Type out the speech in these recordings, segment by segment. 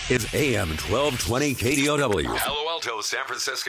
is AM 1220 KDOW, Palo Alto, San Francisco.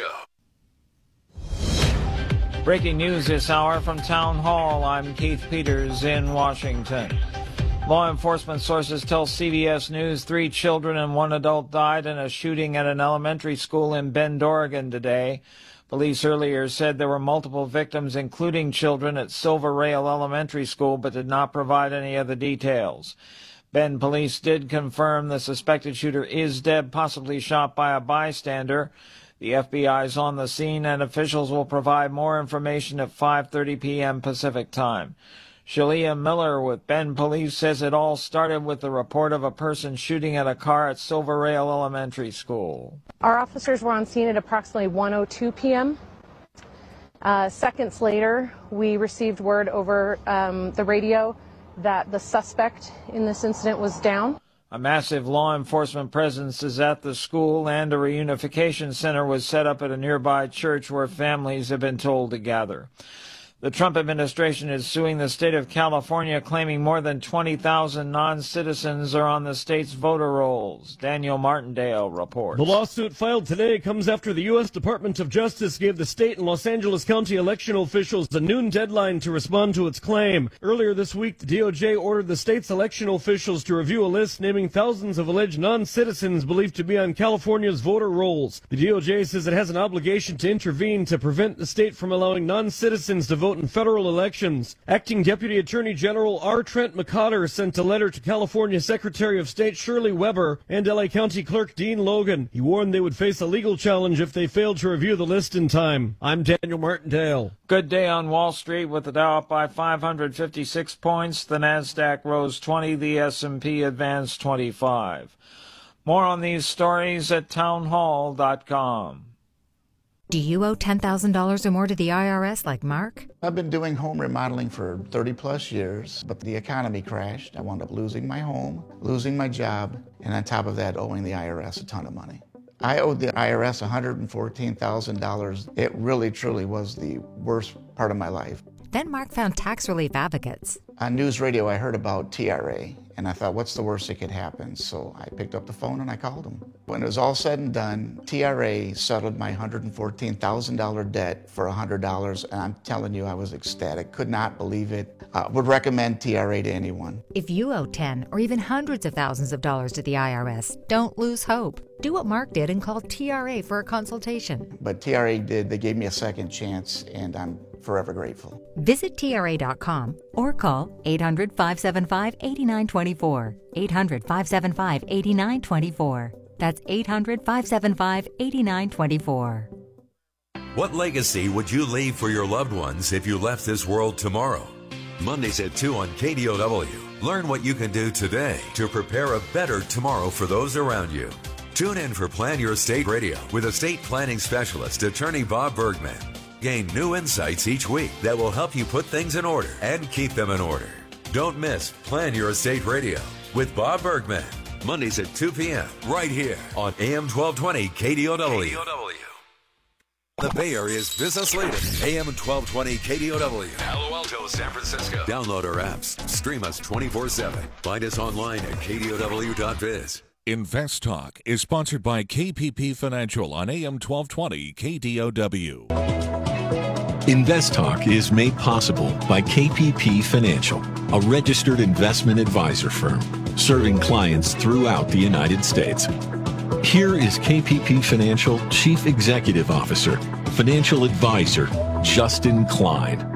Breaking news this hour from Town Hall. I'm Keith Peters in Washington. Law enforcement sources tell CBS News 3 children and 1 adult died in a shooting at an elementary school in Bend, Oregon today. Police earlier said there were multiple victims, including children, at Silver Rail Elementary School, but did not provide any other details. Bend police did confirm the suspected shooter is dead, possibly shot by a bystander. The FBI is on the scene, and officials will provide more information at 5:30 p.m. Pacific time. Shalia Miller with Bend Police says it all started with the report of a person shooting at a car at Silver Rail Elementary School. Our officers were on scene at approximately 1:02 p.m. Seconds later, we received word over the radio that the suspect in this incident was down. A massive law enforcement presence is at the school, and a reunification center was set up at a nearby church where families have been told to gather. The Trump administration is suing the state of California, claiming more than 20,000 non-citizens are on the state's voter rolls. Daniel Martindale reports. The lawsuit filed today comes after the U.S. Department of Justice gave the state and Los Angeles County election officials a noon deadline to respond to its claim. Earlier this week, the DOJ ordered the state's election officials to review a list naming thousands of alleged non-citizens believed to be on California's voter rolls. The DOJ says it has an obligation to intervene to prevent the state from allowing non-citizens to vote in federal elections. Acting Deputy Attorney General R. Trent McCotter sent a letter to California Secretary of State Shirley Weber and LA County Clerk Dean Logan. He warned they would face a legal challenge if they failed to review the list in time. I'm Daniel Martindale. Good day on Wall Street with the Dow up by 556 points. The Nasdaq rose 20. The S&P advanced 25. More on these stories at townhall.com. Do you owe $10,000 or more to the IRS like Mark? I've been doing home remodeling for 30 plus years, but the economy crashed. I wound up losing my home, losing my job, and on top of that, owing the IRS a ton of money. I owed the IRS $114,000. It really, truly was the worst part of my life. Then Mark found tax relief advocates. On news radio, I heard about TRA, and I thought, what's the worst that could happen? So I picked up the phone and I called them. When it was all said and done, TRA settled my $114,000 debt for $100, and I'm telling you, I was ecstatic. Could not believe it. Would recommend TRA to anyone. If you owe 10 or even hundreds of thousands of dollars to the IRS, don't lose hope. Do what Mark did and call TRA for a consultation. But TRA did. They gave me a second chance, and I'm forever grateful. Visit TRA.com or call 800-575-8924. 800-575-8924. That's 800-575-8924. What legacy would you leave for your loved ones if you left this world tomorrow? Mondays at 2 on KDOW. Learn what you can do today to prepare a better tomorrow for those around you. Tune in for Plan Your Estate Radio with estate planning specialist, attorney Bob Bergman. Gain new insights each week that will help you put things in order and keep them in order. Don't miss Plan Your Estate Radio with Bob Bergman. Mondays at 2 p.m. right here on AM 1220 KDOW. The Bay Area's business leader, AM 1220 KDOW. Palo Alto, San Francisco. Download our apps. Stream us 24/7. Find us online at kdow.biz. Invest Talk is sponsored by KPP Financial on AM 1220 KDOW. Invest Talk is made possible by KPP Financial, a registered investment advisor firm serving clients throughout the United States. Here is KPP Financial Chief Executive Officer, Financial Advisor, Justin Klein.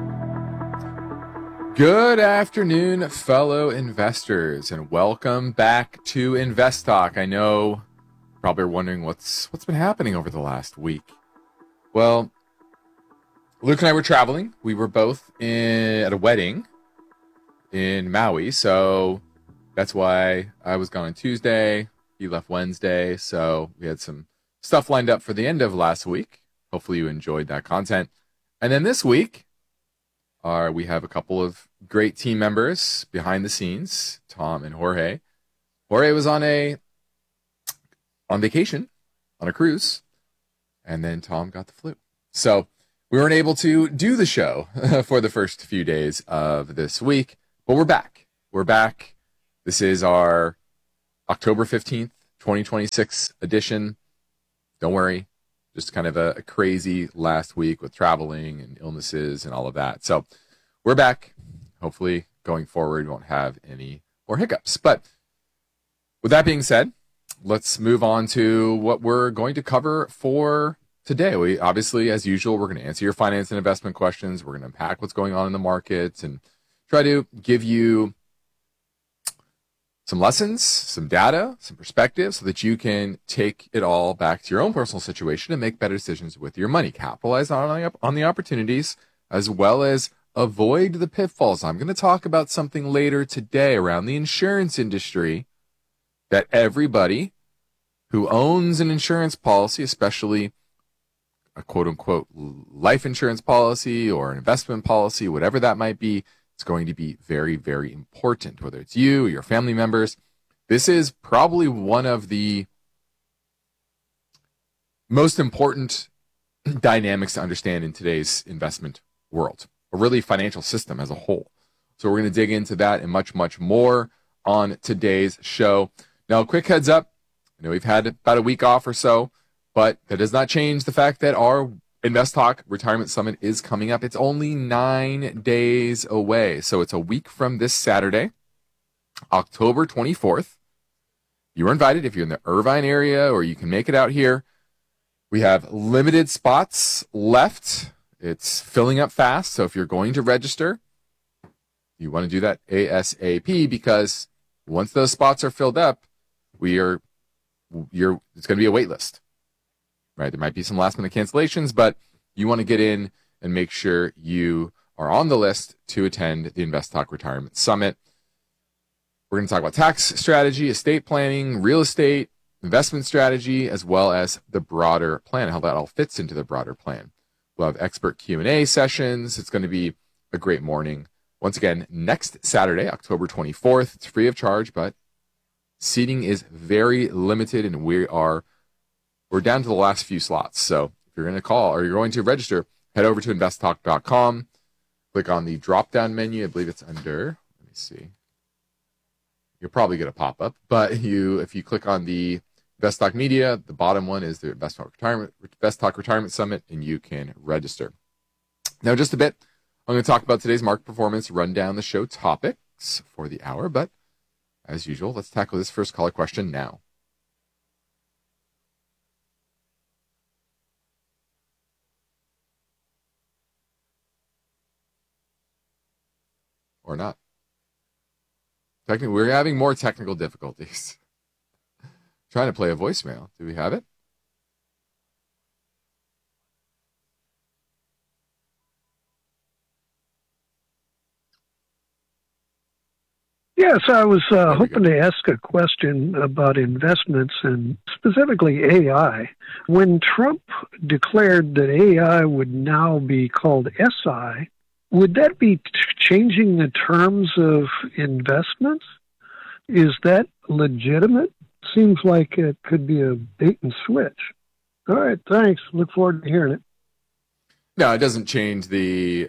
Good afternoon, fellow investors, and welcome back to Invest Talk. I know you probably are wondering what's been happening over the last week. Well, Luke and I were traveling. We were both at a wedding in Maui, so that's why I was gone on Tuesday. He left Wednesday, so we had some stuff lined up for the end of last week. Hopefully you enjoyed that content. And then this week, we have a couple of great team members behind the scenes, Tom and Jorge. Jorge was on vacation, on a cruise, and then Tom got the flu. So we weren't able to do the show for the first few days of this week, but we're back. We're back. This is our October 15th, 2026 edition. Don't worry, just kind of a crazy last week with traveling and illnesses and all of that. So we're back. Hopefully going forward, we won't have any more hiccups. But with that being said, let's move on to what we're going to cover for today. We obviously, as usual, we're going to answer your finance and investment questions. We're going to unpack what's going on in the markets and try to give you some lessons, some data, some perspective so that you can take it all back to your own personal situation and make better decisions with your money. Capitalize on the opportunities as well as avoid the pitfalls. I'm going to talk about something later today around the insurance industry that everybody who owns an insurance policy, especially a quote-unquote life insurance policy or an investment policy, whatever that might be, it's going to be very, very important, whether it's you or your family members. This is probably one of the most important dynamics to understand in today's investment world, or really financial system as a whole. So we're going to dig into that and much, much more on today's show. Now, quick heads up. I know we've had about a week off or so, but that does not change the fact that our Invest Talk Retirement Summit is coming up. It's only 9 days away. So it's a week from this Saturday, October 24th. You are invited if you're in the Irvine area or you can make it out here. We have limited spots left. It's filling up fast. So if you're going to register, you want to do that ASAP, because once those spots are filled up, it's going to be a wait list. Right? There might be some last minute cancellations, but you want to get in and make sure you are on the list to attend the Invest Talk Retirement Summit. We're going to talk about tax strategy, estate planning, real estate, investment strategy, as well as the broader plan, how that all fits into the broader plan. We'll have expert Q&A sessions. It's going to be a great morning. Once again, next Saturday, October 24th. It's free of charge, but seating is very limited, and we're down to the last few slots. So if you're going to call or you're going to register, head over to investtalk.com. Click on the drop-down menu. I believe it's under, let me see. You'll probably get a pop-up, but if you click on the Invest Talk Media, the bottom one is the Invest Talk Retirement Summit, and you can register. Now, just a bit, I'm going to talk about today's market performance, run down the show topics for the hour, but as usual, let's tackle this first caller question now. Or not. We're having more technical difficulties. Trying to play a voicemail. Do we have it? Yes, I was hoping to ask a question about investments and specifically AI. When Trump declared that AI would now be called SI, would that be changing the terms of investments? Is that legitimate? Seems like it could be a bait and switch. All right, thanks. Look forward to hearing it. No, it doesn't change the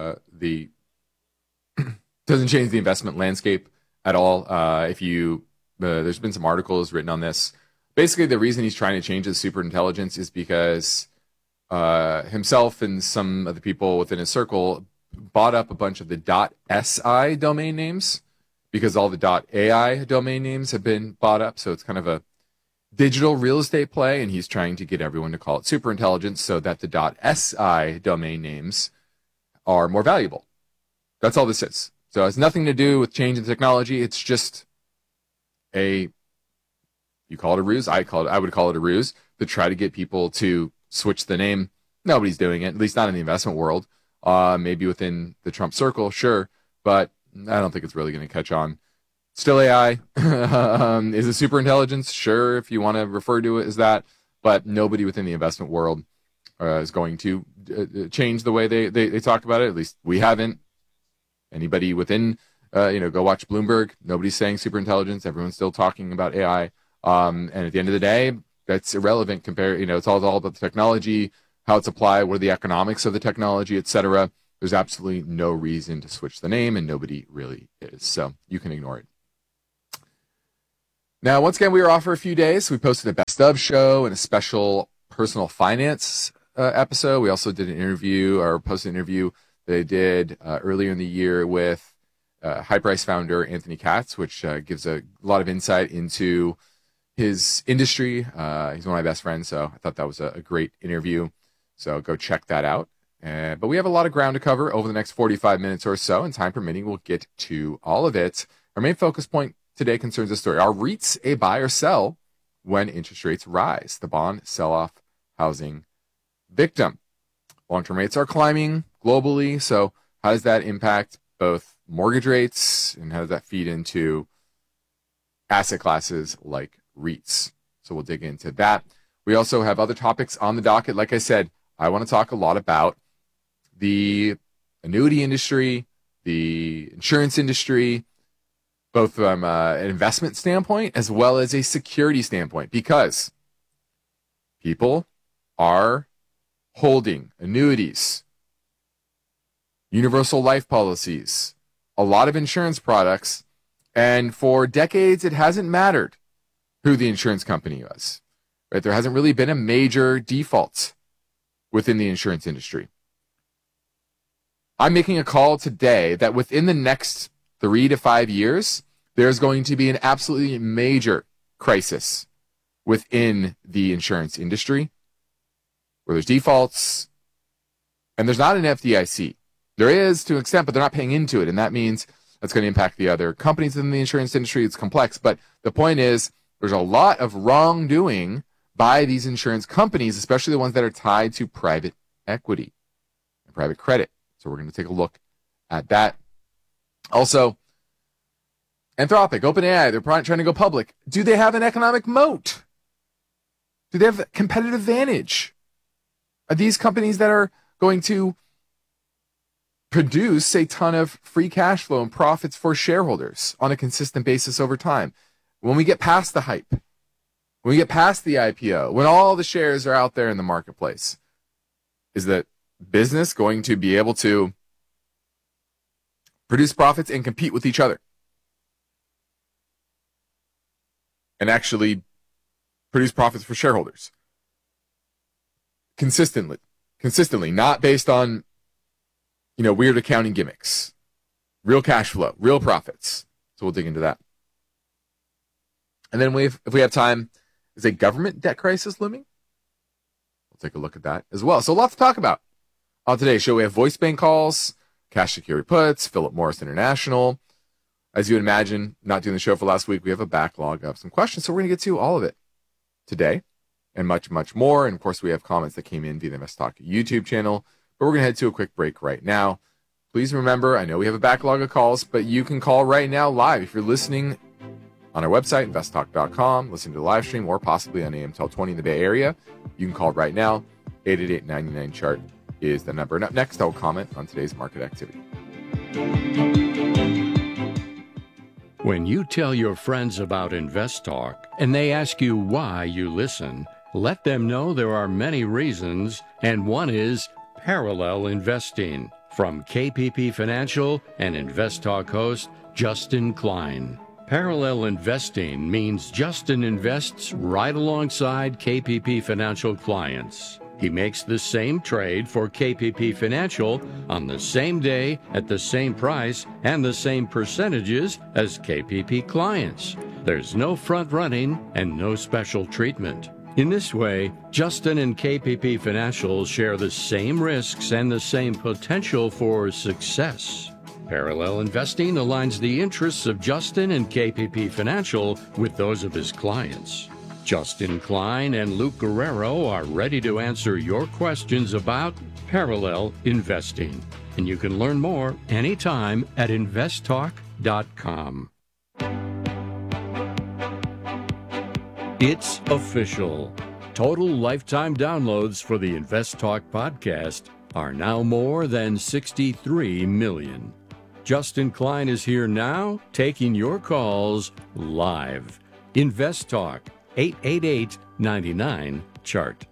doesn't change the investment landscape at all. There's been some articles written on this. Basically, the reason he's trying to change his superintelligence is because himself and some of the people within his circle bought up a bunch of the .si domain names, because all the .ai domain names have been bought up. So it's kind of a digital real estate play, and he's trying to get everyone to call it superintelligence so that the .si domain names are more valuable. That's all this is. So it has nothing to do with changing technology. It's just you call it a ruse. I would call it a ruse to try to get people to switch the name. Nobody's doing it, at least not in the investment world. Maybe within the Trump circle, sure, but I don't think it's really going to catch on. Still AI. Is it superintelligence? Sure, if you want to refer to it as that, but nobody within the investment world is going to change the way they talk about it. At least we haven't. Anybody within, go watch Bloomberg. Nobody's saying superintelligence. Everyone's still talking about AI. And at the end of the day, that's irrelevant. It's all about the technology, how it's applied, what are the economics of the technology, etc. There's absolutely no reason to switch the name, and nobody really is. So you can ignore it. Now, once again, we were off for a few days. We posted a best of show and a special personal finance episode. We also did an interview, or posted an interview that I did earlier in the year with High Price founder Anthony Katz, which gives a lot of insight into his industry. He's one of my best friends, so I thought that was a great interview. So go check that out. But we have a lot of ground to cover over the next 45 minutes or so, and time permitting, we'll get to all of it. Our main focus point today concerns the story. Are REITs a buy or sell when interest rates rise? The bond sell-off housing victim. Long-term rates are climbing globally, so how does that impact both mortgage rates, and how does that feed into asset classes like REITs? So we'll dig into that. We also have other topics on the docket. Like I said, I want to talk a lot about the annuity industry, the insurance industry, both from an investment standpoint as well as a security standpoint, because people are holding annuities, universal life policies, a lot of insurance products, and for decades it hasn't mattered who the insurance company was. Right? There hasn't really been a major default within the insurance industry. I'm making a call today that within the next 3 to 5 years, there's going to be an absolutely major crisis within the insurance industry where there's defaults, and there's not an FDIC. There is to an extent, but they're not paying into it, and that means that's going to impact the other companies in the insurance industry. It's complex, but the point is there's a lot of wrongdoing by these insurance companies, especially the ones that are tied to private equity and private credit. So we're going to take a look at that. Also, Anthropic, OpenAI, they're trying to go public. Do they have an economic moat? Do they have a competitive advantage? Are these companies that are going to produce a ton of free cash flow and profits for shareholders on a consistent basis over time? When we get past the hype, when we get past the IPO, when all the shares are out there in the marketplace, is that business going to be able to produce profits and compete with each other and actually produce profits for shareholders consistently, not based on, weird accounting gimmicks, real cash flow, real profits? So we'll dig into that. And then if we have time, is a government debt crisis looming? We'll take a look at that as well. So a lot to talk about. On today's show, we have voice bank calls, cash security puts, Philip Morris International. As you would imagine, not doing the show for last week, we have a backlog of some questions, so we're going to get to all of it today and much, much more. And, of course, we have comments that came in via the Invest Talk YouTube channel, but we're going to head to a quick break right now. Please remember, I know we have a backlog of calls, but you can call right now live. If you're listening on our website, investtalk.com, listen to the live stream, or possibly on AM 1220 in the Bay Area, you can call right now. 888-99-CHART is the number. And up next, I'll comment on today's market activity. When you tell your friends about Invest Talk and they ask you why you listen, let them know there are many reasons, and one is parallel investing. From KPP Financial and Invest Talk host Justin Klein. Parallel investing means Justin invests right alongside KPP Financial clients. He makes the same trade for KPP Financial on the same day, at the same price, and the same percentages as KPP clients. There's no front running and no special treatment. In this way, Justin and KPP Financial share the same risks and the same potential for success. Parallel investing aligns the interests of Justin and KPP Financial with those of his clients. Justin Klein and Luke Guerrero are ready to answer your questions about parallel investing. And you can learn more anytime at investtalk.com. It's official. Total lifetime downloads for the Invest Talk podcast are now more than 63 million. Justin Klein is here now, taking your calls live. Invest Talk, 888-99-CHART.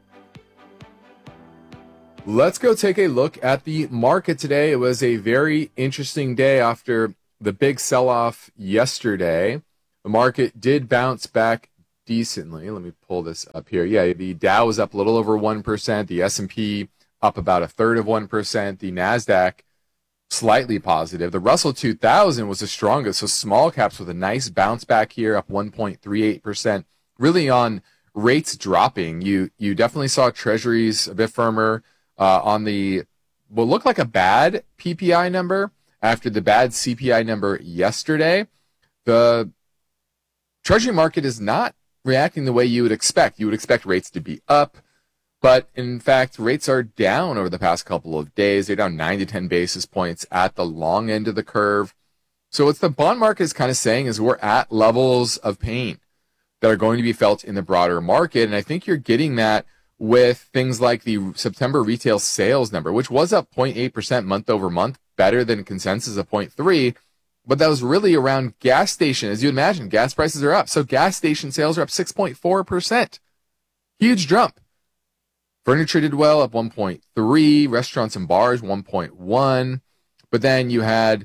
Let's go take a look at the market today. It was a very interesting day after the big sell-off yesterday. the market did bounce back decently. Let me pull this up here. Yeah, the Dow was up a little over 1%. The S&P up about 1/3 of 1%. The NASDAQ slightly positive. The Russell 2000 was the strongest. So small caps with a nice bounce back here, up 1.38%. Really on rates dropping. You definitely saw treasuries a bit firmer on the what looked like a bad PPI number after the bad CPI number yesterday. The treasury market is not reacting the way you would expect. You would expect rates to be up, but in fact, rates are down over the past couple of days. They're down 9 to 10 basis points at the long end of the curve. So what the bond market is kind of saying is we're at levels of pain that are going to be felt in the broader market. And I think you're getting that with things like the September retail sales number, which was up 0.8% month over month, better than consensus of 0.3%. But that was really around gas station. As you imagine, gas prices are up. So gas station sales are up 6.4%. Huge jump. Furniture did well, up 1.3%. Restaurants and bars, 1.1%. But then you had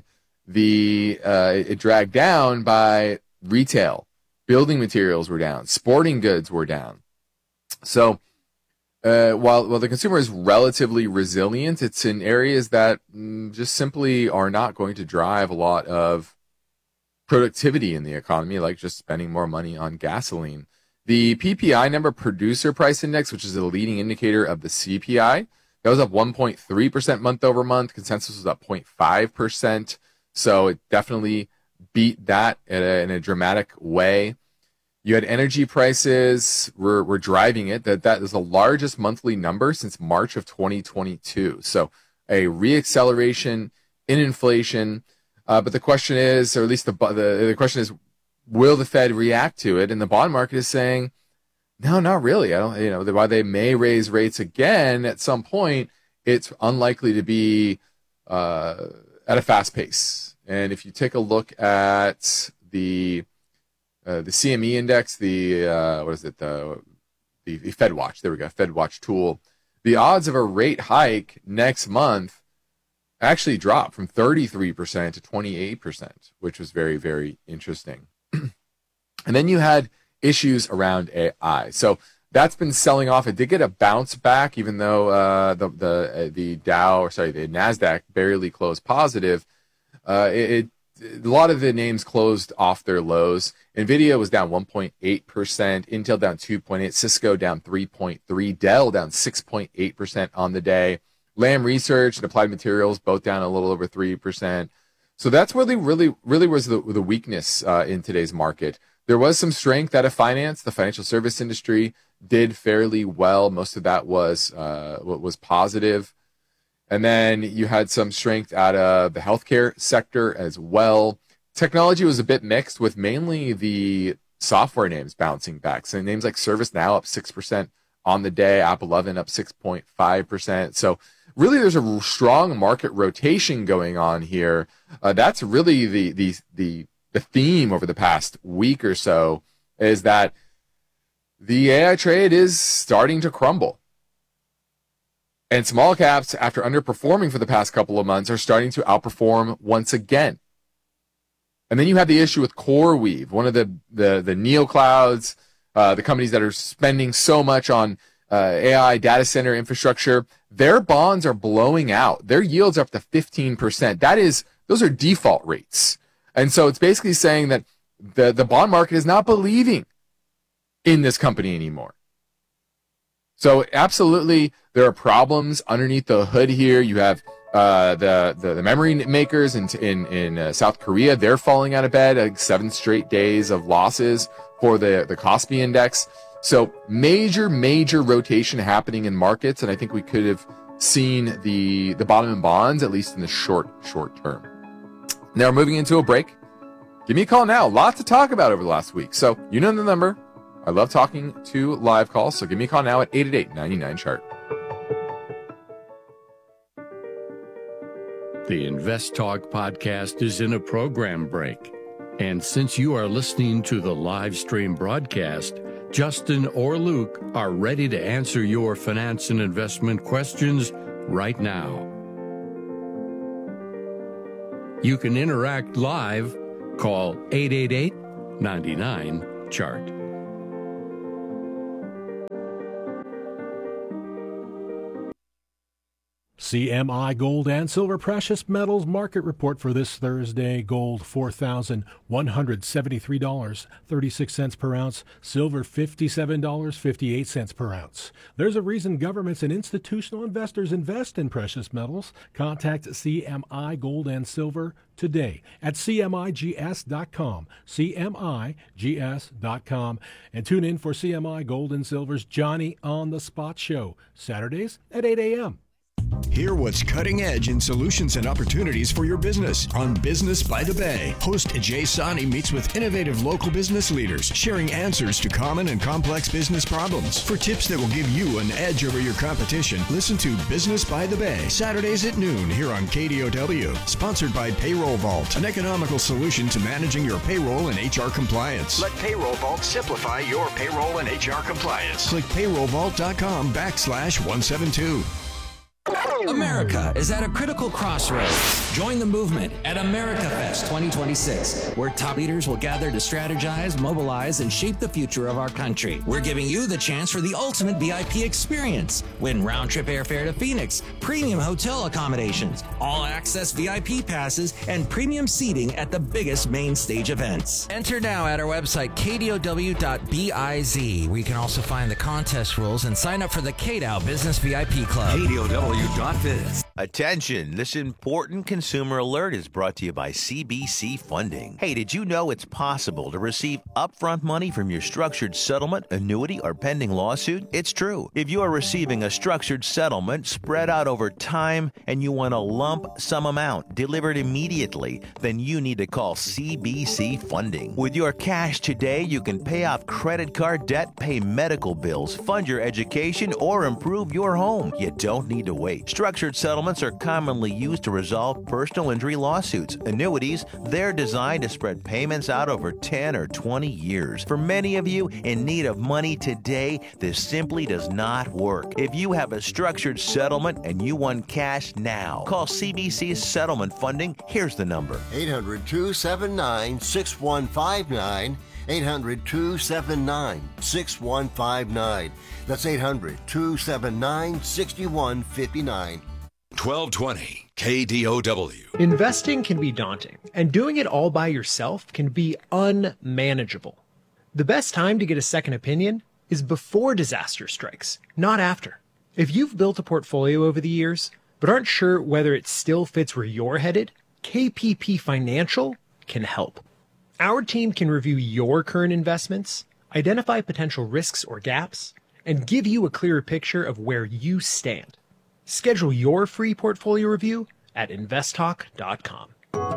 it dragged down by retail. Building materials were down. Sporting goods were down. So while the consumer is relatively resilient, it's in areas that just simply are not going to drive a lot of productivity in the economy, like just spending more money on gasoline. The PPI number, Producer Price Index, which is a leading indicator of the CPI, that was up 1.3% month over month. Consensus was up 0.5%. So it definitely beat that in a dramatic way. You had energy prices were driving it. That is the largest monthly number since March of 2022. So a reacceleration in inflation. But the question is, or at least the question is, will the Fed react to it? And the bond market is saying, no, not really. I don't. While they may raise rates again at some point, it's unlikely to be at a fast pace. And if you take a look at the CME index, the FedWatch. There we go, FedWatch tool. The odds of a rate hike next month actually dropped from 33% to 28%, which was very, very interesting. And then you had issues around AI. So that's been selling off. It did get a bounce back, even though the NASDAQ barely closed positive. A lot of the names closed off their lows. NVIDIA was down 1.8%, Intel down 2.8%, Cisco down 3.3%, Dell down 6.8% on the day. Lam Research and Applied Materials both down a little over 3%. So that's where really was the weakness in today's market. There was some strength out of finance. The financial service industry did fairly well. Most of that was positive. And then you had some strength out of the healthcare sector as well. Technology was a bit mixed, with mainly the software names bouncing back. So names like ServiceNow up 6% on the day, App11 up 6.5%. So really there's a strong market rotation going on here. That's really the theme over the past week or so, is that the AI trade is starting to crumble. And small caps, after underperforming for the past couple of months, are starting to outperform once again. And then you have the issue with CoreWeave, one of the neoclouds, the companies that are spending so much on AI data center infrastructure. Their bonds are blowing out. Their yields are up to 15%. Those are default rates. And so it's basically saying that the bond market is not believing in this company anymore. So absolutely, there are problems underneath the hood here. You have the memory makers in South Korea. They're falling out of bed, like 7 straight days of losses for the Kospi index. So major rotation happening in markets, and I think we could have seen the bottom in bonds, at least in the short term. Now we're moving into a break. Give me a call now. A lot to talk about over the last week. So you know the number. I love talking to live calls, so give me a call now at 888-99-CHART. The Invest Talk podcast is in a program break. And since you are listening to the live stream broadcast, Justin or Luke are ready to answer your finance and investment questions right now. You can interact live. Call 888 99-CHART. CMI Gold and Silver Precious Metals Market Report for this Thursday. Gold, $4,173.36 per ounce. Silver, $57.58 per ounce. There's a reason governments and institutional investors invest in precious metals. Contact CMI Gold and Silver today at CMIGS.com, CMIGS.com, and tune in for CMI Gold and Silver's Johnny on the Spot show, Saturdays at 8 a.m. Hear what's cutting edge in solutions and opportunities for your business on Business by the Bay. Host Jay Sani meets with innovative local business leaders, sharing answers to common and complex business problems. For tips that will give you an edge over your competition, listen to Business by the Bay, Saturdays at noon here on KDOW. Sponsored by Payroll Vault, an economical solution to managing your payroll and HR compliance. Let Payroll Vault simplify your payroll and HR compliance. Click payrollvault.com/172. America is at a critical crossroads. Join the movement at AmericaFest 2026, where top leaders will gather to strategize, mobilize, and shape the future of our country. We're giving you the chance for the ultimate VIP experience. Win round-trip airfare to Phoenix, premium hotel accommodations, all-access VIP passes, and premium seating at the biggest main stage events. Enter now at our website, kdow.biz, where you can also find the contest rules and sign up for the KDOW Business VIP Club. KDOW.biz. Attention, this important consumer alert is brought to you by CBC Funding. Hey, did you know it's possible to receive upfront money from your structured settlement, annuity, or pending lawsuit? It's true. If you are receiving a structured settlement spread out over time and you want a lump sum amount delivered immediately, then you need to call CBC Funding. With your cash today, you can pay off credit card debt, pay medical bills, fund your education, or improve your home. You don't need to wait. Structured settlements are commonly used to resolve personal injury lawsuits. Annuities, they're designed to spread payments out over 10 or 20 years. For many of you in need of money today, this simply does not work. If you have a structured settlement and you want cash now, call CBC's Settlement Funding. Here's the number: 800-279-6159. 800-279-6159. That's 800-279-6159. 1220 KDOW. Investing can be daunting, and doing it all by yourself can be unmanageable. The best time to get a second opinion is before disaster strikes, not after. If you've built a portfolio over the years, but aren't sure whether it still fits where you're headed, KPP Financial can help. Our team can review your current investments, identify potential risks or gaps, and give you a clearer picture of where you stand. Schedule your free portfolio review at investtalk.com.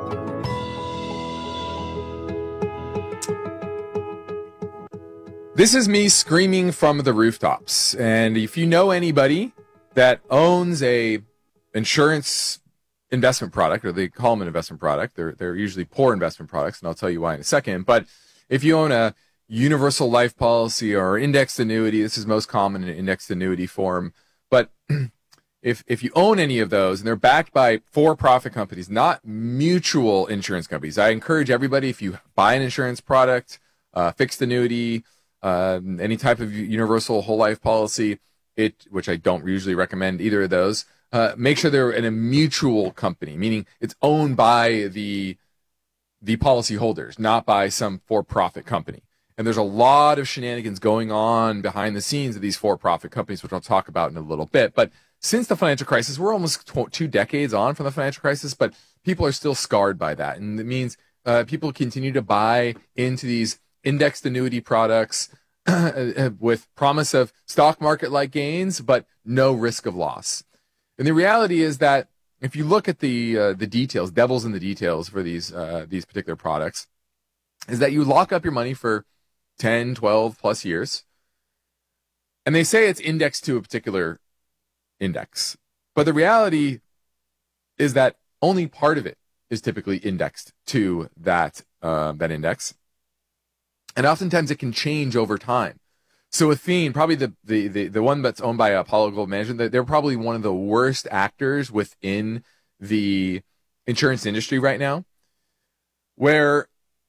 This is me screaming from the rooftops. And if you know anybody that owns a insurance investment product, or they call them an investment product, they're usually poor investment products, and I'll tell you why in a second. But if you own a universal life policy or indexed annuity, this is most common in indexed annuity form. But if you own any of those and they're backed by for-profit companies, not mutual insurance companies, I encourage everybody, if you buy an insurance product, fixed annuity, any type of universal whole life policy, which I don't usually recommend either of those, make sure they're in a mutual company, meaning it's owned by the policyholders, not by some for-profit company. And there's a lot of shenanigans going on behind the scenes of these for-profit companies, which I'll talk about in a little bit. But since the financial crisis, we're almost 2 decades on from the financial crisis, but people are still scarred by that. And it means people continue to buy into these indexed annuity products with promise of stock market-like gains, but no risk of loss. And the reality is that if you look at the details, devil's in the details for these particular products, is that you lock up your money for 10, 12 plus years, and they say it's indexed to a particular index. But the reality is that only part of it is typically indexed to that index. And oftentimes it can change over time. So Athene, probably the one that's owned by Apollo Global Management, they're probably one of the worst actors within the insurance industry right now, where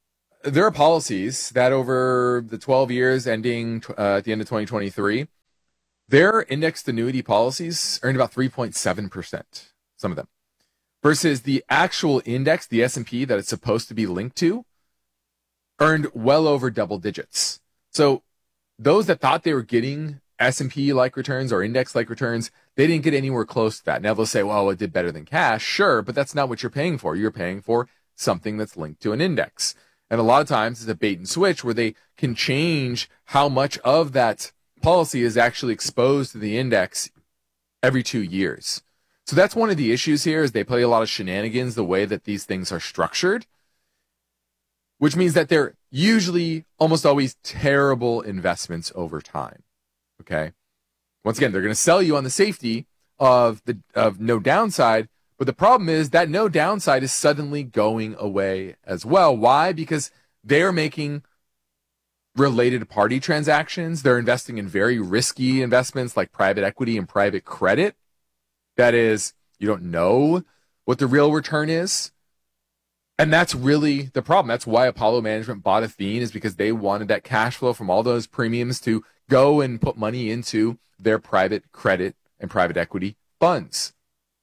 there are policies that over the 12 years ending at the end of 2023, their indexed annuity policies earned about 3.7%, some of them, versus the actual index, the S&P that it's supposed to be linked to, earned well over double digits. So those that thought they were getting S&P-like returns or index-like returns, they didn't get anywhere close to that. Now they'll say, well, it did better than cash. Sure, but that's not what you're paying for. You're paying for something that's linked to an index. And a lot of times it's a bait and switch where they can change how much of that policy is actually exposed to the index every 2 years. So that's one of the issues here, is they play a lot of shenanigans the way that these things are structured, which means that they're usually almost always terrible investments over time. Okay. Once again, they're going to sell you on the safety of no downside, but the problem is that no downside is suddenly going away as well. Why? Because they're making related party transactions. They're investing in very risky investments like private equity and private credit. That is, you don't know what the real return is. And that's really the problem. That's why Apollo Management bought Athene, is because they wanted that cash flow from all those premiums to go and put money into their private credit and private equity funds.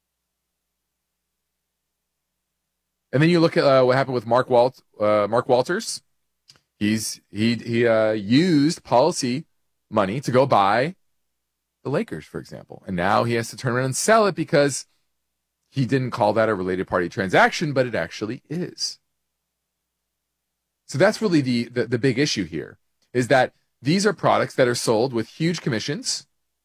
And then you look at what happened with Mark Walters. He used policy money to go buy the Lakers, for example. And now he has to turn around and sell it because he didn't call that a related party transaction, but it actually is. So that's really the big issue here, is that these are products that are sold with huge commissions,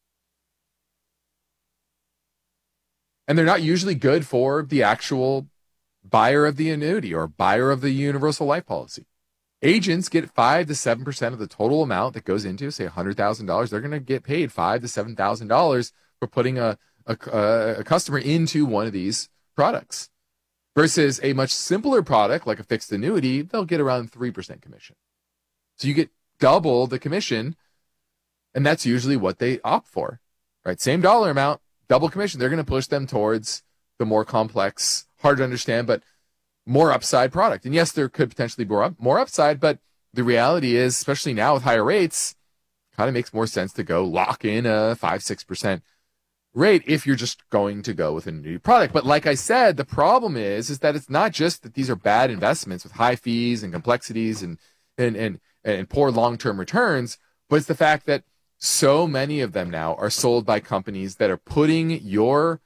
and they're not usually good for the actual buyer of the annuity or buyer of the universal life policy. Agents get 5 to 7% of the total amount that goes into, say, $100,000. They're going to get paid $5,000 to $7,000 for putting a customer into one of these products. Versus a much simpler product like a fixed annuity, they'll get around 3% commission. So you get double the commission, and that's usually what they opt for, right? Same dollar amount, double commission. They're going to push them towards the more complex, hard to understand, but more upside product. And yes, there could potentially be more upside, but the reality is, especially now with higher rates, kind of makes more sense to go lock in a 5-6% rate if you're just going to go with a new product. But like I said, the problem is that it's not just that these are bad investments with high fees and complexities and poor long-term returns, but it's the fact that so many of them now are sold by companies that are putting your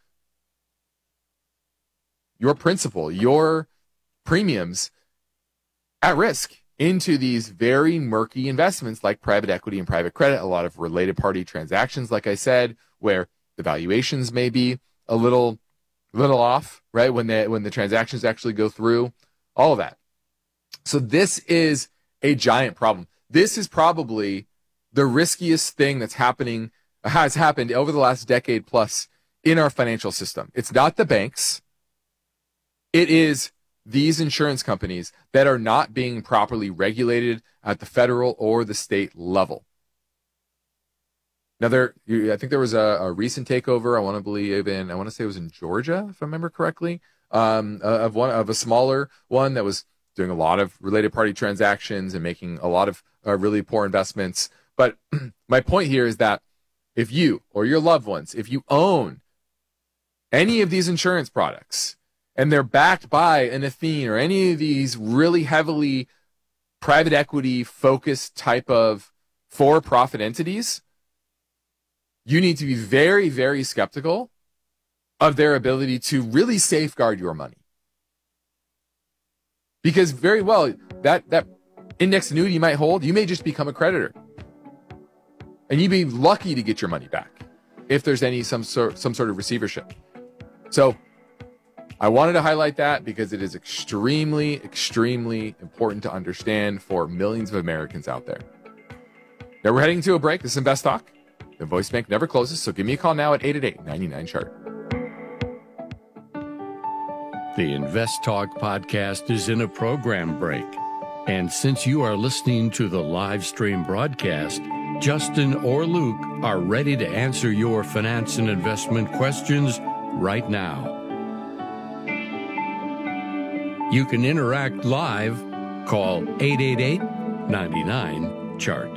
principal, your premiums at risk into these very murky investments like private equity and private credit, a lot of related party transactions, like I said, where the valuations may be a little off, right? When the transactions actually go through, all of that. So this is a giant problem. This is probably the riskiest thing has happened over the last decade plus in our financial system. It's not the banks. It is these insurance companies that are not being properly regulated at the federal or the state level. Now, I think there was a recent takeover. I want to say it was in Georgia, if I remember correctly, of a smaller one that was doing a lot of related party transactions and making a lot of really poor investments. But my point here is that if you or your loved ones, if you own any of these insurance products and they're backed by an Athene or any of these really heavily private equity focused type of for-profit entities, you need to be very, very skeptical of their ability to really safeguard your money. Because very well, that index annuity you might hold, you may just become a creditor. And you'd be lucky to get your money back if there's some sort of receivership. So I wanted to highlight that because it is extremely, extremely important to understand for millions of Americans out there. Now we're heading to a break. This is Invest Talk. The voice bank never closes, so give me a call now at 888-99-CHART. The Invest Talk podcast is in a program break. And since you are listening to the live stream broadcast, Justin or Luke are ready to answer your finance and investment questions right now. You can interact live. Call 888-99-CHART.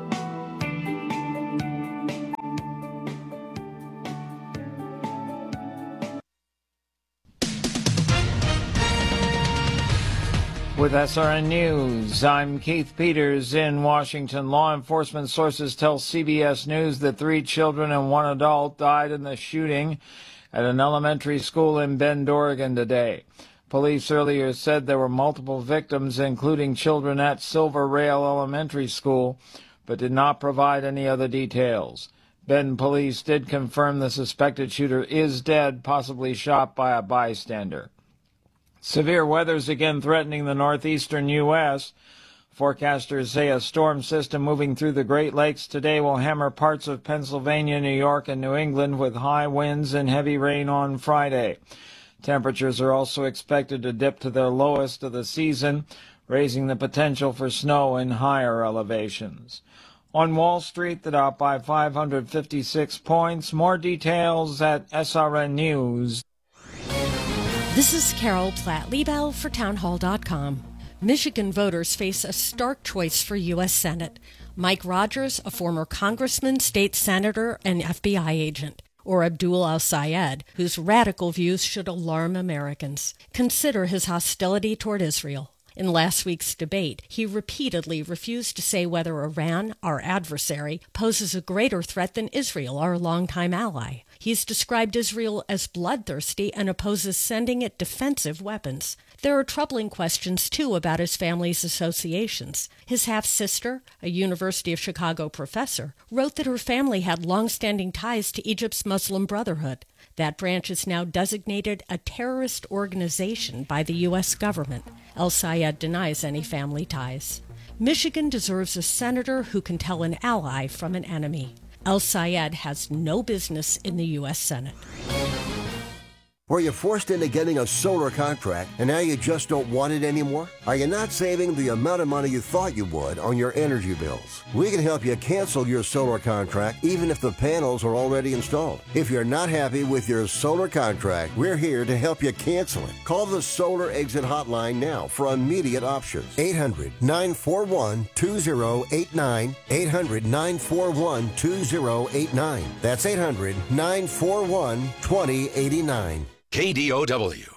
With SRN News, I'm Keith Peters in Washington. Law enforcement sources tell CBS News that 3 children and 1 adult died in the shooting at an elementary school in Bend, Oregon today. Police earlier said there were multiple victims, including children at Silver Rail Elementary School, but did not provide any other details. Bend police did confirm the suspected shooter is dead, possibly shot by a bystander. Severe weather is again threatening the northeastern U.S. Forecasters say a storm system moving through the Great Lakes today will hammer parts of Pennsylvania, New York, and New England with high winds and heavy rain on Friday. Temperatures are also expected to dip to their lowest of the season, raising the potential for snow in higher elevations. On Wall Street, the Dow by 556 points. More details at SRN News. This is Carol Platt-Liebel for townhall.com. Michigan voters face a stark choice for U.S. Senate. Mike Rogers, a former congressman, state senator, and FBI agent, or Abdul al-Sayed, whose radical views should alarm Americans. Consider his hostility toward Israel. In last week's debate, he repeatedly refused to say whether Iran, our adversary, poses a greater threat than Israel, our longtime ally. He's described Israel as bloodthirsty and opposes sending it defensive weapons. There are troubling questions, too, about his family's associations. His half-sister, a University of Chicago professor, wrote that her family had long-standing ties to Egypt's Muslim Brotherhood. That branch is now designated a terrorist organization by the U.S. government. El-Sayed denies any family ties. Michigan deserves a senator who can tell an ally from an enemy. El-Sayed has no business in the U.S. Senate. Were you forced into getting a solar contract and now you just don't want it anymore? Are you not saving the amount of money you thought you would on your energy bills? We can help you cancel your solar contract even if the panels are already installed. If you're not happy with your solar contract, we're here to help you cancel it. Call the Solar Exit Hotline now for immediate options. 800-941-2089. 800-941-2089. That's 800-941-2089. KDOW.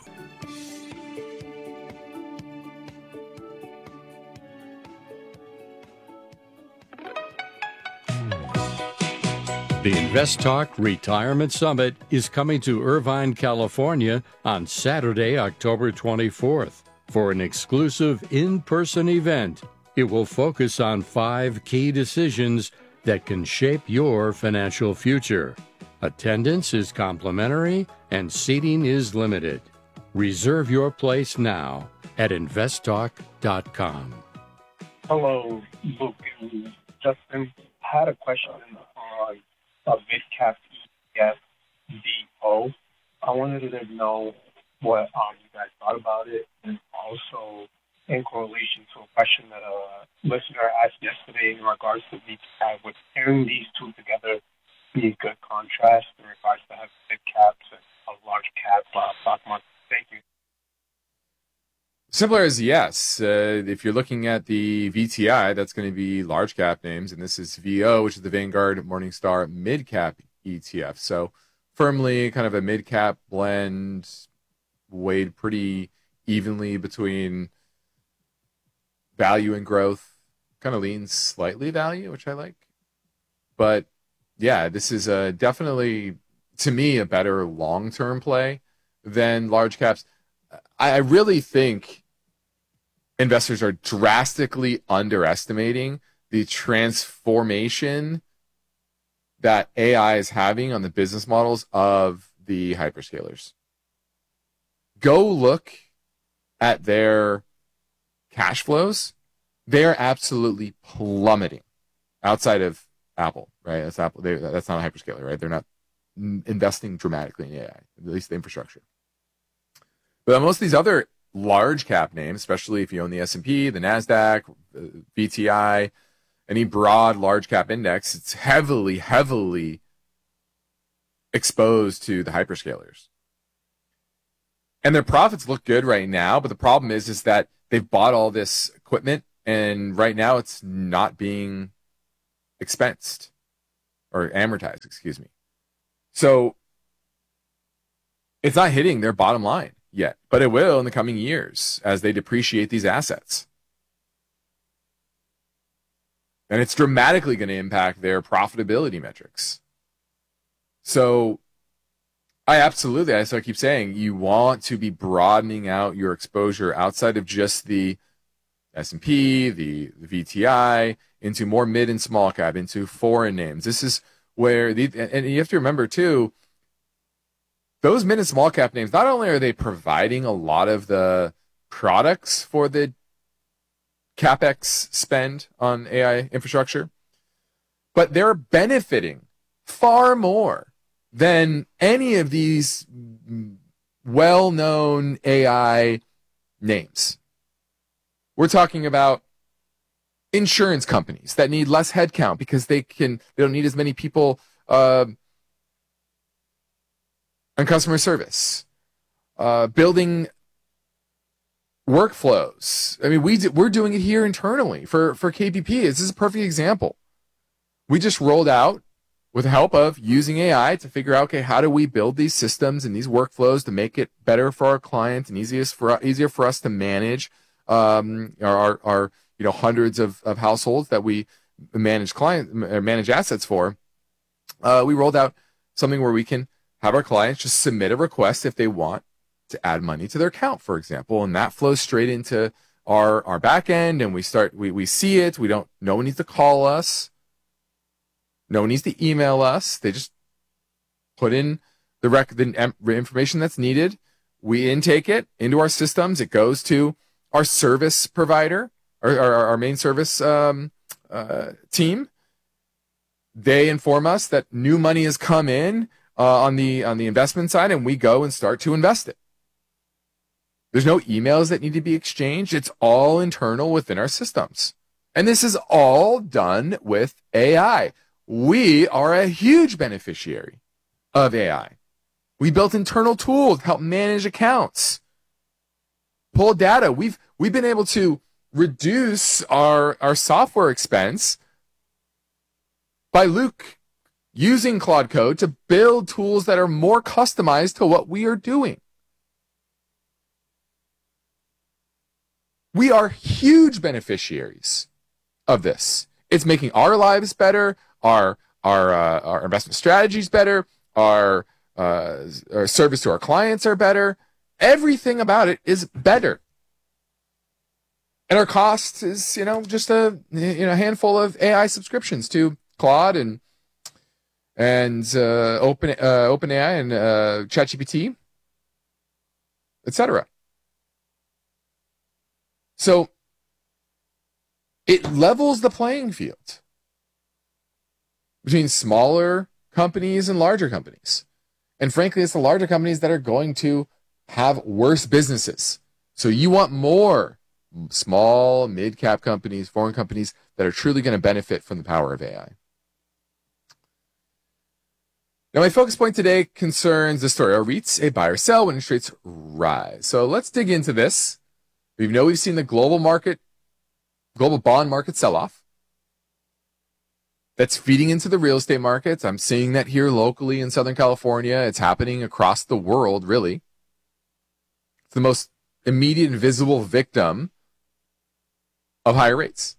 The Invest Talk Retirement Summit is coming to Irvine, California on Saturday, October 24th. For an exclusive in-person event, it will focus on 5 key decisions that can shape your financial future. Attendance is complimentary and seating is limited. Reserve your place now at investtalk.com. Hello, Luke and Justin. I had a question on a mid-cap ETF DO. I wanted to know what you guys thought about it, and also in correlation to a question that a listener asked yesterday in regards to VTI, would pairing these two together be a good contrast in regards to having mid caps and a large cap stock market? Thank you. Simpler as yes. If you're looking at the VTI, that's going to be large cap names, and this is VO, which is the Vanguard Morningstar mid cap ETF. So firmly kind of a mid cap blend, weighed pretty evenly between value and growth. Kind of leans slightly value, which I like. But yeah, this is definitely, to me, a better long-term play than large caps. I really think investors are drastically underestimating the transformation that AI is having on the business models of the hyperscalers. Go look at their cash flows. They're absolutely plummeting outside of Apple, right? That's Apple. That's not a hyperscaler, right? They're not investing dramatically in AI, at least the infrastructure. But most of these other large cap names, especially if you own the S&P, the NASDAQ, VTI, any broad large cap index, it's heavily, heavily exposed to the hyperscalers. And their profits look good right now, but the problem is that they've bought all this equipment, and right now it's not being expensed or amortized, excuse me. So it's not hitting their bottom line yet, but it will in the coming years as they depreciate these assets. And it's dramatically going to impact their profitability metrics. So as I keep saying, you want to be broadening out your exposure outside of just the S&P, the VTI, into more mid and small cap, into foreign names. This is where, and you have to remember too, those mid and small cap names, not only are they providing a lot of the products for the CapEx spend on AI infrastructure, but they're benefiting far more than any of these well-known AI names. We're talking about insurance companies that need less headcount because they don't need as many people on customer service, building workflows. I mean, we're doing it here internally for KPP. This is a perfect example. We just rolled out, with the help of using AI, to figure out, okay, how do we build these systems and these workflows to make it better for our clients and easier for us to manage our hundreds of households that we manage assets for. We rolled out something where we can have our clients just submit a request if they want to add money to their account, for example, and that flows straight into our back end, and we see it. No one needs to call us. No one needs to email us. They just put in the information that's needed. We intake it into our systems. It goes to our service provider, or our main service team. They inform us that new money has come in on the investment side, and we go and start to invest it. There's no emails that need to be exchanged. It's all internal within our systems. And this is all done with AI. We are a huge beneficiary of AI. We built internal tools to help manage accounts, pull data. We've been able to reduce our software expense by Luke using Claude Code to build tools that are more customized to what we are doing. We are huge beneficiaries of this. It's making our lives better, our investment strategies better, our service to our clients are better. Everything about it is better. And our cost is, just a handful of AI subscriptions to Claude and OpenAI and ChatGPT, etc. So it levels the playing field between smaller companies and larger companies. And frankly, it's the larger companies that are going to have worse businesses. So you want more small, mid-cap companies, foreign companies that are truly going to benefit from the power of AI. Now, my focus point today concerns the story. Are REITs a buy or sell when interest rates rise? So let's dig into this. We've seen the global bond market sell-off. That's feeding into the real estate markets. I'm seeing that here locally in Southern California. It's happening across the world, really. It's the most immediate and visible victim of higher rates.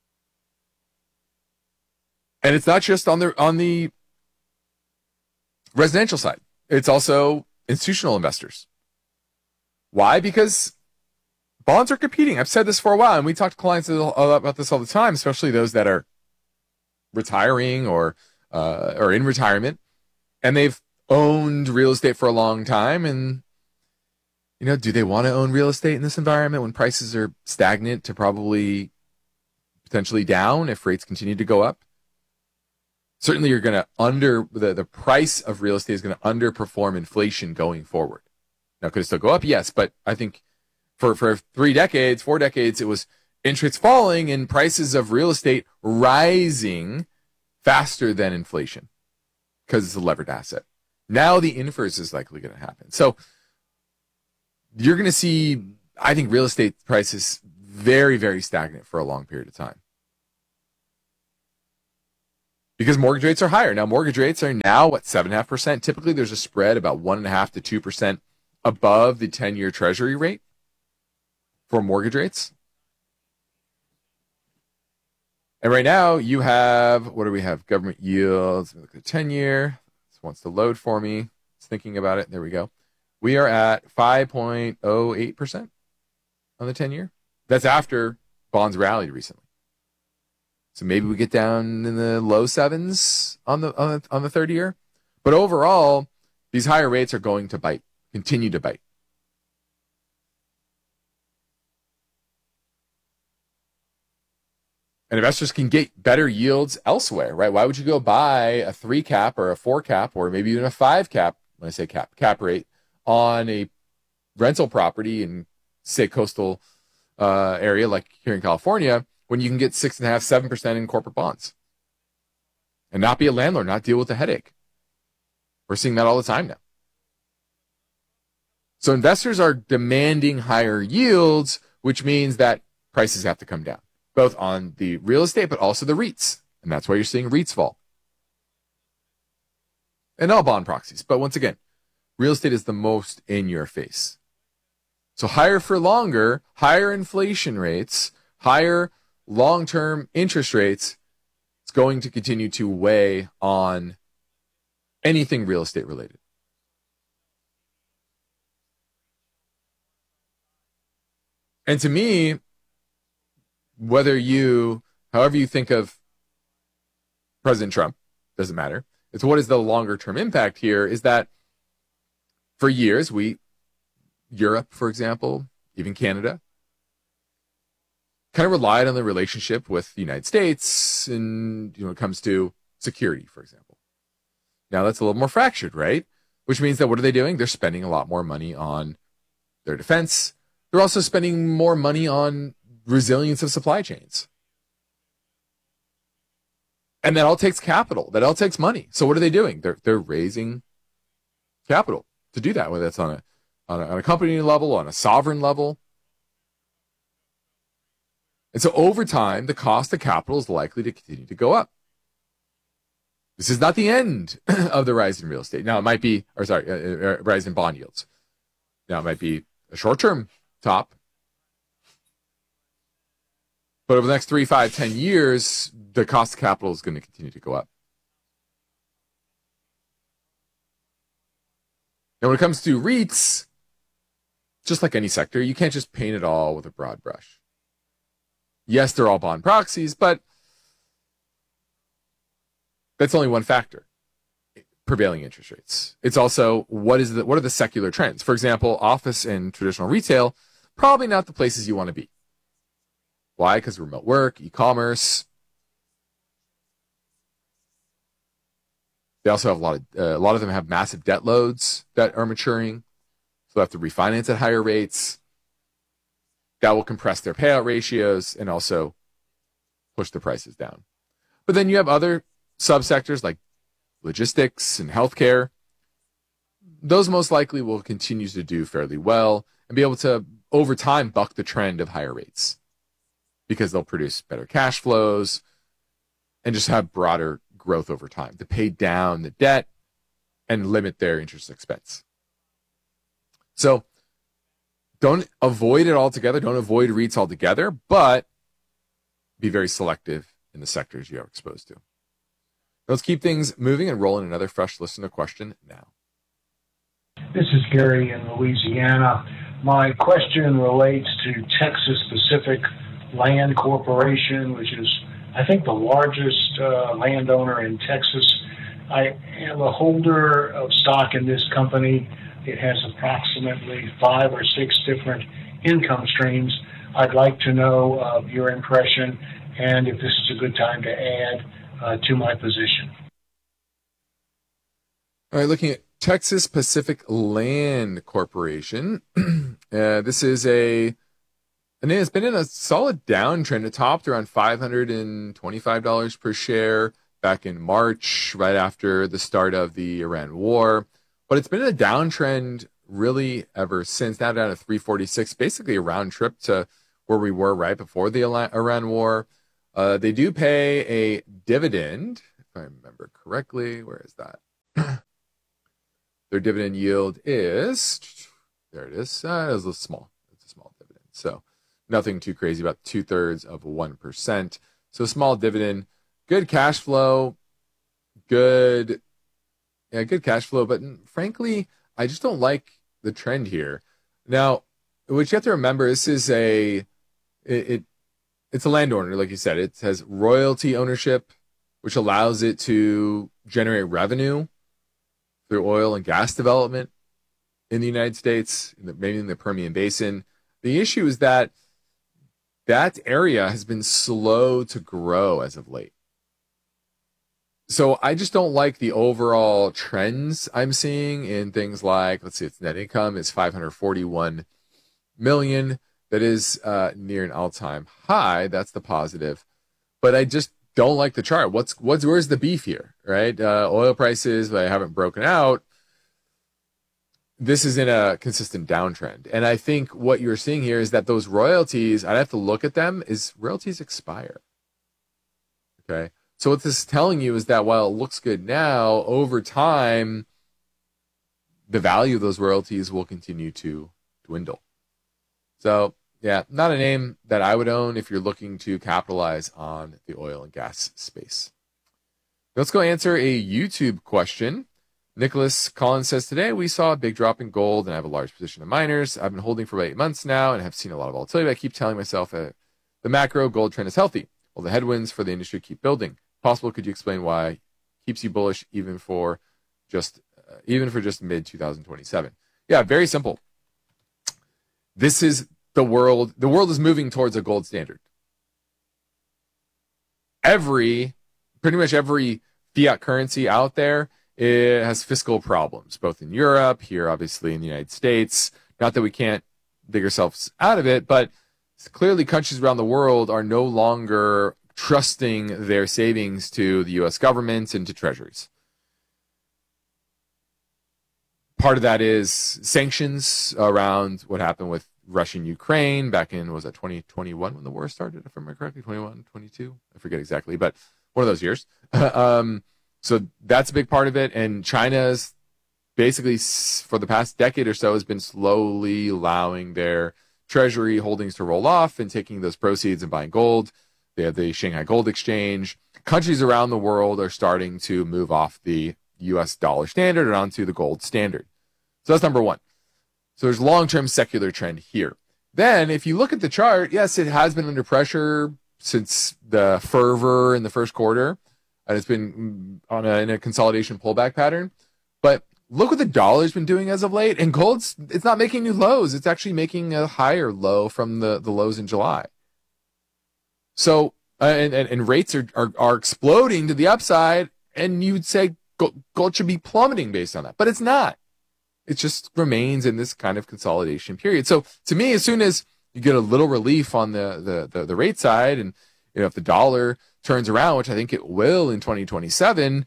And it's not just on the residential side. It's also institutional investors. Why? Because bonds are competing. I've said this for a while, and we talk to clients about this all the time, especially those that are retiring or in retirement, and they've owned real estate for a long time. And do they want to own real estate in this environment when prices are stagnant to probably potentially down if rates continue to go up? Certainly, you're going to the price of real estate is going to underperform inflation going forward. Now, could it still go up? Yes, but I think for 4 decades, it was interest rates falling and prices of real estate rising faster than inflation because it's a levered asset. Now the inverse is likely going to happen. So you're going to see I think real estate prices very, very stagnant for a long period of time. Because mortgage rates are higher. Now, mortgage rates are now, 7.5%? Typically, there's a spread about 1.5% to 2% above the 10-year Treasury rate for mortgage rates. And right now, you have, what do we have? Government yields. Let me look at the 10-year. This wants to load for me. It's thinking about it. There we go. We are at 5.08% on the 10-year. That's after bonds rallied recently. So maybe we get down in the low 7s on the 30-year. But overall, these higher rates are going to bite, continue to bite. And investors can get better yields elsewhere, right? Why would you go buy a 3 cap or a 4 cap or maybe even a 5 cap, when I say cap rate, on a rental property in, say, coastal area like here in California, when you can get 6.5%, 7% in corporate bonds and not be a landlord, not deal with the headache? We're seeing that all the time now. So investors are demanding higher yields, which means that prices have to come down, both on the real estate, but also the REITs. And that's why you're seeing REITs fall. And all bond proxies. But once again, real estate is the most in your face. So higher for longer, higher inflation rates, higher long-term interest rates, it's going to continue to weigh on anything real estate related. And to me, however you think of President Trump, doesn't matter. It's what is the longer term impact here is that for years, Europe, for example, even Canada, kind of relied on the relationship with the United States and, when it comes to security, for example. Now that's a little more fractured, right? Which means that what are they doing? They're spending a lot more money on their defense. They're also spending more money on resilience of supply chains. And that all takes capital. That all takes money. So what are they doing? They're raising capital to do that, whether that's on a company level, on a sovereign level. And so over time, the cost of capital is likely to continue to go up. This is not the end of the rise in real estate. Now, it might be, rise in bond yields. Now, it might be a short-term top. But over the next 3, 5, 10 years, the cost of capital is going to continue to go up. Now, when it comes to REITs, just like any sector, you can't just paint it all with a broad brush. Yes, they're all bond proxies, but that's only one factor, prevailing interest rates. It's also what are the secular trends? For example, office and traditional retail, probably not the places you want to be. Why? Because remote work, e-commerce. They also have a lot of them have massive debt loads that are maturing, so they have to refinance at higher rates. That will compress their payout ratios and also push the prices down. But then you have other subsectors like logistics and healthcare. Those most likely will continue to do fairly well and be able to, over time, buck the trend of higher rates because they'll produce better cash flows and just have broader growth over time to pay down the debt and limit their interest expense. So don't avoid it altogether. Don't avoid REITs altogether, but be very selective in the sectors you are exposed to. Let's keep things moving and roll in another fresh listener question now. This is Gary in Louisiana. My question relates to Texas Pacific Land Corporation, which is, I think, the largest landowner in Texas. I am a holder of stock in this company. It has approximately 5 or 6 different income streams. I'd like to know your impression and if this is a good time to add to my position. All right, looking at Texas Pacific Land Corporation. This is it's been in a solid downtrend. It topped around $525 per share back in March, right after the start of the Iran war. But it's been in a downtrend really ever since. Now down to 346, basically a round trip to where we were right before the Iran war. They do pay a dividend, if I remember correctly. Where is that? Their dividend yield is, there it is. It's a small dividend. So nothing too crazy, about 0.2%. So small dividend, good cash flow, good cash flow. But frankly, I just don't like the trend here. Now, what you have to remember, this is it's a landowner, like you said. It has royalty ownership, which allows it to generate revenue through oil and gas development in the United States, maybe in the Permian Basin. The issue is that area has been slow to grow as of late. So I just don't like the overall trends I'm seeing in things like, let's see, its net income is $541 million. That is near an all-time high. That's the positive. But I just don't like the chart. Where's the beef here, right? Oil prices, they haven't broken out. This is in a consistent downtrend. And I think what you're seeing here is that those royalties, I'd have to look at them, is royalties expire. Okay. So what this is telling you is that while it looks good now, over time, the value of those royalties will continue to dwindle. So, yeah, not a name that I would own if you're looking to capitalize on the oil and gas space. Let's go answer a YouTube question. Nicholas Collins says, today we saw a big drop in gold and I have a large position of miners. I've been holding for about 8 months now and have seen a lot of volatility. But I keep telling myself the macro gold trend is healthy, while the headwinds for the industry keep building. Possible, could you explain why keeps you bullish even for just mid-2027? Yeah, very simple. This is the world. The world is moving towards a gold standard. Pretty much every fiat currency out there, it has fiscal problems, both in Europe, here obviously in the United States. Not that we can't dig ourselves out of it, but clearly countries around the world are no longer trusting their savings to the U.S. government and to treasuries. Part of that is sanctions around what happened with Russia and Ukraine back in, was that 2021 when the war started, if I remember correctly, 21, 22? I forget exactly, but one of those years. So that's a big part of it. And China's basically, for the past decade or so, has been slowly allowing their treasury holdings to roll off and taking those proceeds and buying gold. They have the Shanghai Gold Exchange. Countries around the world are starting to move off the U.S. dollar standard and onto the gold standard. So that's number one. So there's long-term secular trend here. Then if you look at the chart, yes, it has been under pressure since the fervor in the first quarter. And it's been in a consolidation pullback pattern. But look what the dollar's been doing as of late. And gold's, it's not making new lows. It's actually making a higher low from the lows in July. So, and rates are exploding to the upside. And you'd say gold should be plummeting based on that. But it's not. It just remains in this kind of consolidation period. So to me, as soon as you get a little relief on the rate side, and if the dollar turns around, which I think it will in 2027,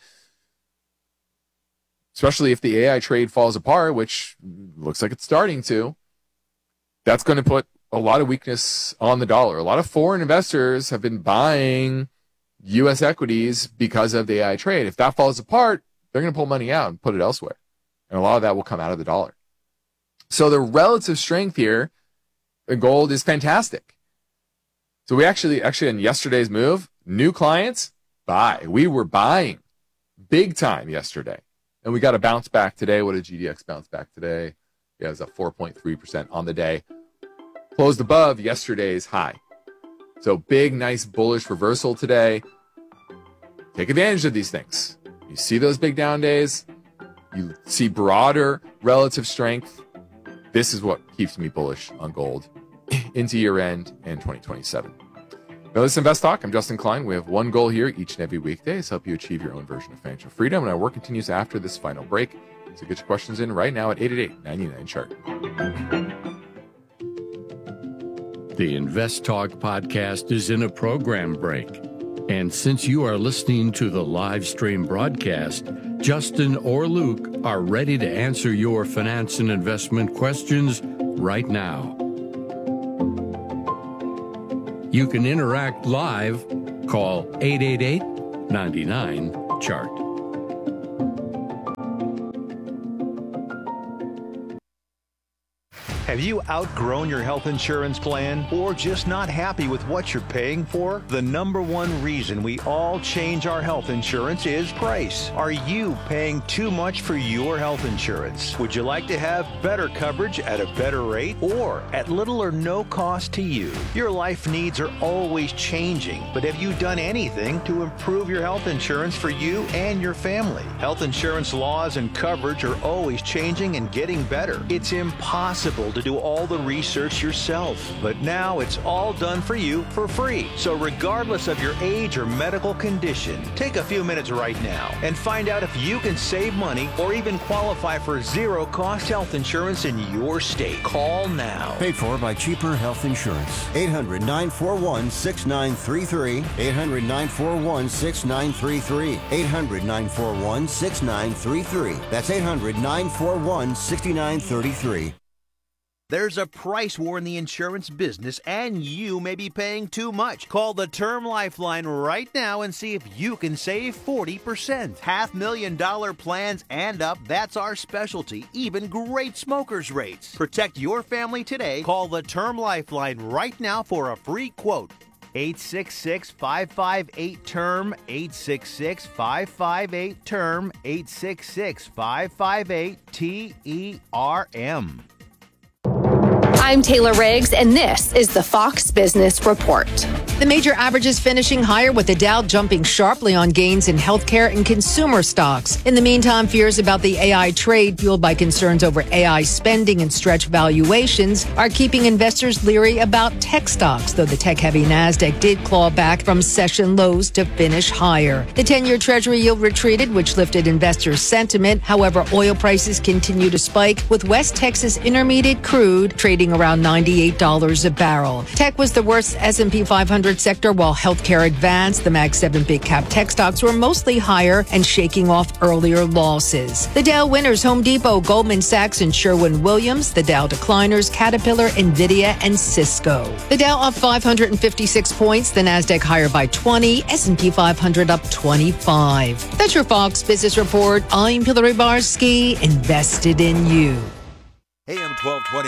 especially if the AI trade falls apart, which looks like it's starting to, that's going to put a lot of weakness on the dollar. A lot of foreign investors have been buying U.S. equities because of the AI trade. If that falls apart, they're going to pull money out and put it elsewhere. And a lot of that will come out of the dollar. So the relative strength here in gold is fantastic. So we actually in yesterday's move, new clients, buy. We were buying big time yesterday. And we got a bounce back today. What did GDX bounce back today? Yeah, it was up 4.3% on the day. Closed above yesterday's high. So big, nice, bullish reversal today. Take advantage of these things. You see those big down days. You see broader relative strength. This is what keeps me bullish on gold into year end and 2027. Now, this is Invest Talk. I'm Justin Klein. We have one goal here each and every weekday is help you achieve your own version of financial freedom. And our work continues after this final break. So get your questions in right now at 888-99-CHART. The Invest Talk podcast is in a program break. And since you are listening to the live stream broadcast, Justin or Luke are ready to answer your finance and investment questions right now. You can interact live. Call 888-99-CHART. Have you outgrown your health insurance plan or just not happy with what you're paying for? The number one reason we all change our health insurance is price. Are you paying too much for your health insurance? Would you like to have better coverage at a better rate or at little or no cost to you? Your life needs are always changing, but have you done anything to improve your health insurance for you and your family? Health insurance laws and coverage are always changing and getting better. It's impossible to do all the research yourself, but now it's all done for you for free. So regardless of your age or medical condition, take a few minutes right now and find out if you can save money or even qualify for zero-cost health insurance in your state. Call now. Paid for by Cheaper Health Insurance. 800-941-6933. 800-941-6933. 800-941-6933. That's 800-941-6933. There's a price war in the insurance business, and you may be paying too much. Call the Term Lifeline right now and see if you can save 40%. $500,000 plans and up, that's our specialty. Even great smokers' rates. Protect your family today. Call the Term Lifeline right now for a free quote. 866-558-TERM, 866-558-TERM, 866-558-TERM. I'm Taylor Riggs, and this is the Fox Business Report. The major averages finishing higher with the Dow jumping sharply on gains in healthcare and consumer stocks. In the meantime, fears about the AI trade fueled by concerns over AI spending and stretch valuations are keeping investors leery about tech stocks, though the tech-heavy NASDAQ did claw back from session lows to finish higher. The 10-year Treasury yield retreated, which lifted investors' sentiment. However, oil prices continue to spike, with West Texas Intermediate crude trading around $98 a barrel. Tech was the worst S&P 500 sector, while healthcare advanced. The Mag 7 big cap tech stocks were mostly higher and shaking off earlier losses. The Dow winners: Home Depot, Goldman Sachs, and Sherwin-Williams. The Dow decliners: Caterpillar, Nvidia, and Cisco. The Dow up 556 points. The NASDAQ higher by 20. S&P 500 up 25. That's your Fox Business Report. I'm Hillary Barsky, invested in you. AM 1220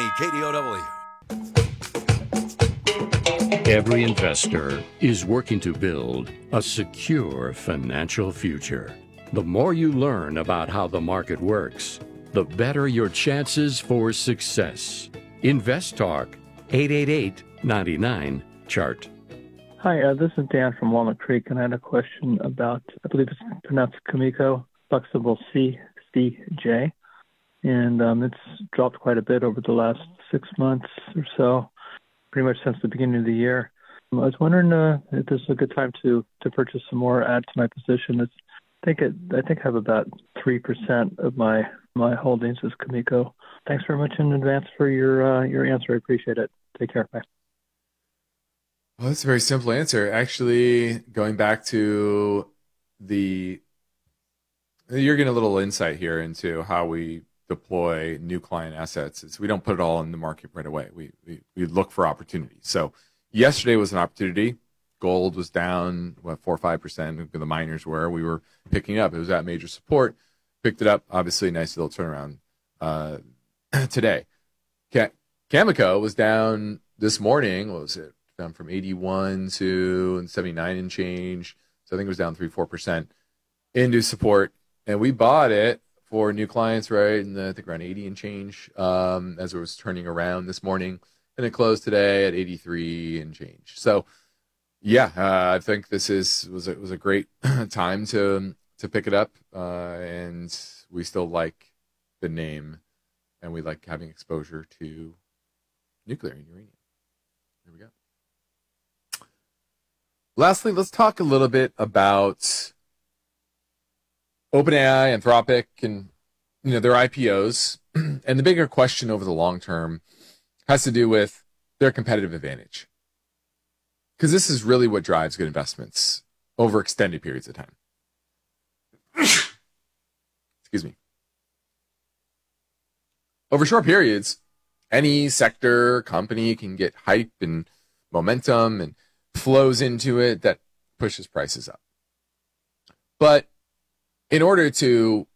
KDOW. Every investor is working to build a secure financial future. The more you learn about how the market works, the better your chances for success. Invest Talk, 888-99-CHART. Hi, this is Dan from Walnut Creek, and I had a question about, I believe it's pronounced Cameco, flexible CCJ. And it's dropped quite a bit over the last 6 months or so, pretty much since the beginning of the year. I was wondering if this is a good time to purchase some more, add to my position. I think I have about 3% of my holdings as Cameco. Thanks very much in advance for your answer. I appreciate it. Take care. Bye. Well, that's a very simple answer. Actually, going back to you're getting a little insight here into how we deploy new client assets. Is we don't put it all in the market right away. We look for opportunities. So yesterday was an opportunity. Gold was down 4 or 5%. The miners were. We were picking up. It was at major support. Picked it up. Obviously, nice little turnaround today. Cameco was down this morning. What was it? Down from 81 to 79 and change. So I think it was down 3-4% into support. And we bought it for new clients, right? And I think around 80 and change as it was turning around this morning. And it closed today at 83 and change. So, yeah, I think this was a great time to pick it up. And we still like the name, and we like having exposure to nuclear and uranium. There we go. Lastly, let's talk a little bit about OpenAI, Anthropic, and their IPOs. And the bigger question over the long term has to do with their competitive advantage. Because this is really what drives good investments over extended periods of time. Excuse me. Over short periods, any sector, company can get hype and momentum and flows into it that pushes prices up. But in order to